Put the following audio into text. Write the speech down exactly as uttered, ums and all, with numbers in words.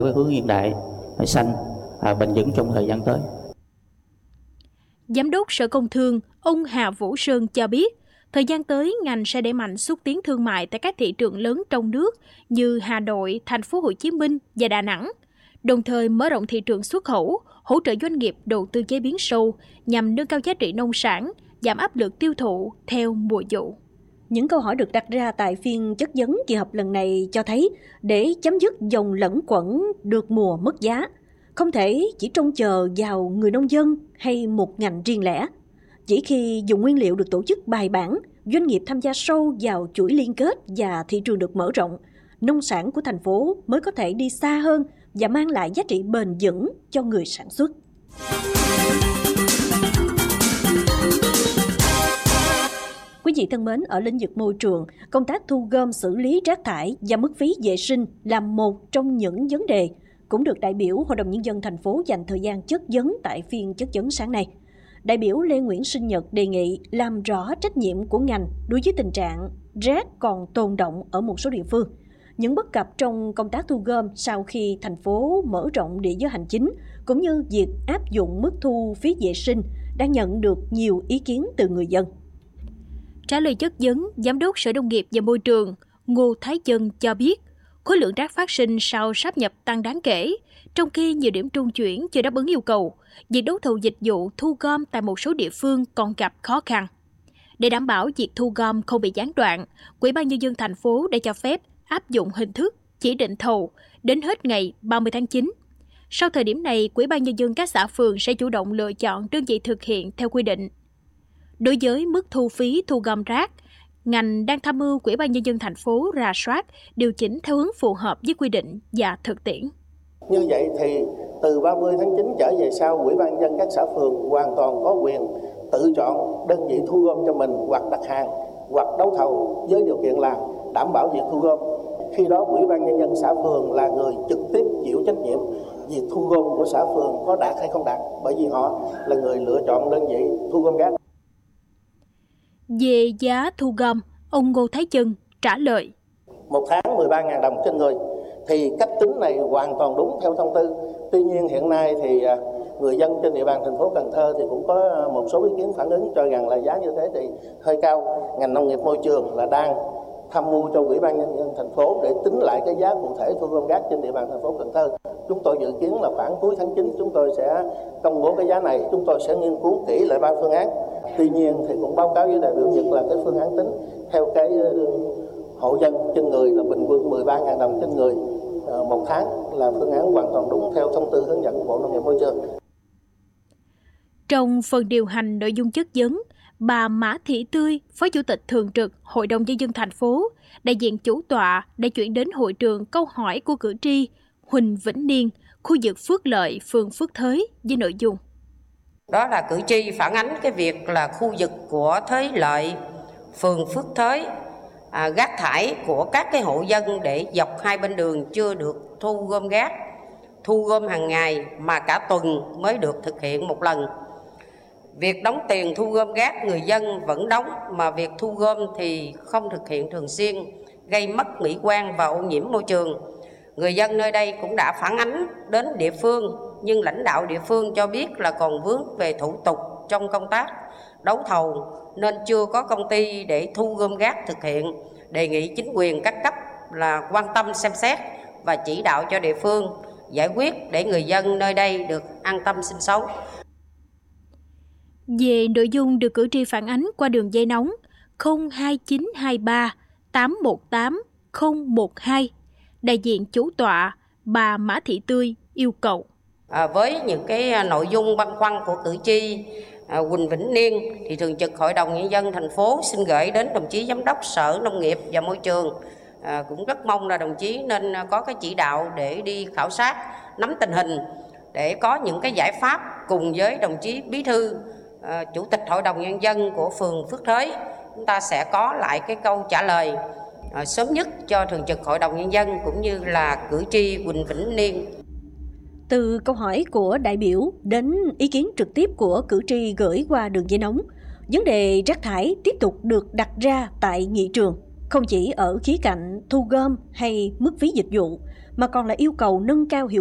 với hướng hiện đại, xanh, à, bền vững trong thời gian tới. Giám đốc Sở Công Thương, ông Hà Vũ Sơn cho biết, thời gian tới ngành sẽ đẩy mạnh xúc tiến thương mại tại các thị trường lớn trong nước như Hà Nội, Thành phố Hồ Chí Minh và Đà Nẵng, đồng thời mở rộng thị trường xuất khẩu, hỗ trợ doanh nghiệp đầu tư chế biến sâu nhằm nâng cao giá trị nông sản, giảm áp lực tiêu thụ theo mùa vụ. Những câu hỏi được đặt ra tại phiên chất vấn kỳ họp lần này cho thấy để chấm dứt dòng lẫn quẩn được mùa mất giá, không thể chỉ trông chờ vào người nông dân hay một ngành riêng lẻ. Chỉ khi dùng nguyên liệu được tổ chức bài bản, doanh nghiệp tham gia sâu vào chuỗi liên kết và thị trường được mở rộng, nông sản của thành phố mới có thể đi xa hơn và mang lại giá trị bền vững cho người sản xuất. Quý vị thân mến, ở lĩnh vực môi trường, công tác thu gom xử lý rác thải và mức phí vệ sinh là một trong những vấn đề cũng được đại biểu Hội đồng Nhân dân thành phố dành thời gian chất vấn tại phiên chất vấn sáng nay. Đại biểu Lê Nguyễn Sinh Nhật đề nghị làm rõ trách nhiệm của ngành đối với tình trạng rác còn tồn đọng ở một số địa phương. Những bất cập trong công tác thu gom sau khi thành phố mở rộng địa giới hành chính, cũng như việc áp dụng mức thu phí vệ sinh đang nhận được nhiều ý kiến từ người dân. Trả lời chất vấn, Giám đốc Sở Nông nghiệp và Môi trường Ngô Thái Dân cho biết, khối lượng rác phát sinh sau sáp nhập tăng đáng kể, trong khi nhiều điểm trung chuyển chưa đáp ứng yêu cầu, việc đấu thầu dịch vụ thu gom tại một số địa phương còn gặp khó khăn. Để đảm bảo việc thu gom không bị gián đoạn, Ủy ban Nhân dân thành phố đã cho phép áp dụng hình thức chỉ định thầu đến hết ngày ba mươi tháng chín. Sau thời điểm này, Ủy ban Nhân dân các xã phường sẽ chủ động lựa chọn đơn vị thực hiện theo quy định. Đối với mức thu phí thu gom rác, ngành đang tham mưu Ủy ban Nhân dân thành phố rà soát, điều chỉnh theo hướng phù hợp với quy định và thực tiễn. Như vậy thì từ ba mươi tháng chín trở về sau, Ủy ban Nhân dân các xã phường hoàn toàn có quyền tự chọn đơn vị thu gom cho mình, hoặc đặt hàng, hoặc đấu thầu với điều kiện là đảm bảo việc thu gom. Khi đó Ủy ban Nhân dân xã phường là người trực tiếp chịu trách nhiệm việc thu gom của xã phường có đạt hay không đạt, bởi vì họ là người lựa chọn đơn vị thu gom rác. Về giá thu gom, ông Ngô Thái Dân trả lời. Một tháng mười ba nghìn đồng trên người, thì cách tính này hoàn toàn đúng theo thông tư. Tuy nhiên hiện nay thì người dân trên địa bàn thành phố Cần Thơ thì cũng có một số ý kiến phản ứng cho rằng là giá như thế thì hơi cao. Ngành nông nghiệp môi trường là đang tham mưu cho Ủy ban Nhân dân thành phố để tính lại cái giá cụ thể thu gom rác trên địa bàn thành phố Cần Thơ. Chúng tôi dự kiến là khoảng cuối tháng chín chúng tôi sẽ công bố cái giá này. Chúng tôi sẽ nghiên cứu kỹ lại ba phương án. Tuy nhiên thì cũng báo cáo với đại biểu Nhật là cái phương án tính theo cái hộ dân trên người là bình quân mười ba nghìn đồng trên người một tháng là phương án hoàn toàn đúng theo thông tư hướng dẫn của Bộ Nông nghiệp Môi trường. Trong phần điều hành nội dung chất vấn, bà Mã Thị Tươi, Phó Chủ tịch Thường trực Hội đồng Nhân dân thành phố, đại diện chủ tọa đã chuyển đến hội trường câu hỏi của cử tri Huỳnh Vĩnh Niên, khu vực Phước Lợi, phường Phước Thới với nội dung. Đó là cử tri phản ánh cái việc là khu vực của Thới Lợi, phường Phước Thới, à, rác thải của các cái hộ dân để dọc hai bên đường chưa được thu gom rác, thu gom hàng ngày mà cả tuần mới được thực hiện một lần. Việc đóng tiền thu gom rác người dân vẫn đóng, mà việc thu gom thì không thực hiện thường xuyên, gây mất mỹ quan và ô nhiễm môi trường. Người dân nơi đây cũng đã phản ánh đến địa phương, nhưng lãnh đạo địa phương cho biết là còn vướng về thủ tục trong công tác đấu thầu nên chưa có công ty để thu gom rác thực hiện. Đề nghị chính quyền các cấp là quan tâm xem xét và chỉ đạo cho địa phương giải quyết để người dân nơi đây được an tâm sinh sống. Về nội dung được cử tri phản ánh qua đường dây nóng không hai chín hai ba tám một tám không một hai, đại diện chủ tọa bà Mã Thị Tươi yêu cầu. À, với những cái nội dung băn khoăn của cử tri à, Huỳnh Vĩnh Niên thì Thường trực Hội đồng Nhân dân thành phố xin gửi đến đồng chí Giám đốc Sở Nông nghiệp và Môi trường. À, cũng rất mong là đồng chí nên có cái chỉ đạo để đi khảo sát, nắm tình hình để có những cái giải pháp cùng với đồng chí Bí thư à, Chủ tịch Hội đồng Nhân dân của phường Phước Thới. Chúng ta sẽ có lại cái câu trả lời à, sớm nhất cho Thường trực Hội đồng Nhân dân cũng như là cử tri Huỳnh Vĩnh Niên. Từ câu hỏi của đại biểu đến ý kiến trực tiếp của cử tri gửi qua đường dây nóng, vấn đề rác thải tiếp tục được đặt ra tại nghị trường, không chỉ ở khía cạnh thu gom hay mức phí dịch vụ, mà còn là yêu cầu nâng cao hiệu